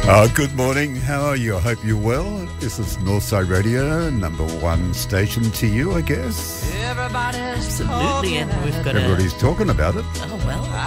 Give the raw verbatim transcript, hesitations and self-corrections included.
Uh, good morning. How are you? I hope you're well. This is Northside Radio, number one station to you, I guess. Absolutely, and we've got Everybody's a... talking about it. Oh, well.